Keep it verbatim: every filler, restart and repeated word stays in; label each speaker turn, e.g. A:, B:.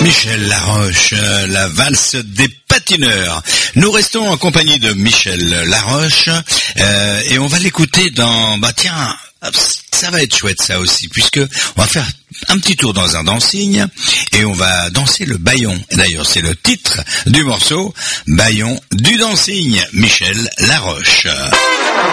A: Michel Laroche, la valse des patineurs. Nous restons en compagnie de Michel Laroche euh, et on va l'écouter dans... Bah tiens, ça va être chouette ça aussi, puisque on va faire un petit tour dans un dancing et on va danser le bâillon. D'ailleurs, c'est le titre du morceau, Bâillon du dancing, Michel Laroche.